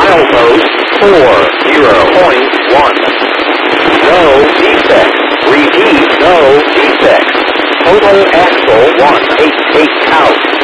Milepost 40.1. No defects. Repeat, no defects. Total axle 188 out.